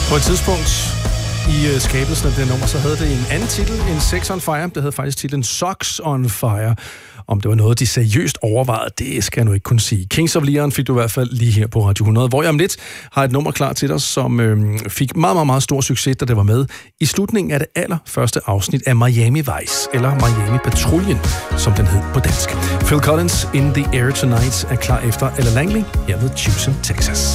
På et tidspunkt i skabelsen af det nummer, så havde det en anden titel end Sex on Fire. Det havde faktisk titlen Socks on Fire. Om det var noget, de seriøst overvejede, det skal jeg nu ikke kunne sige. Kings of Leon fik du i hvert fald lige her på Radio 100, hvor jeg om lidt har et nummer klar til dig, som fik meget, meget, meget stor succes, da det var med i slutningen af det allerførste afsnit af Miami Vice, eller Miami Patruljen, som den hed på dansk. Phil Collins, In the Air Tonight, er klar efter Ella Langley, her ved Houston, Texas.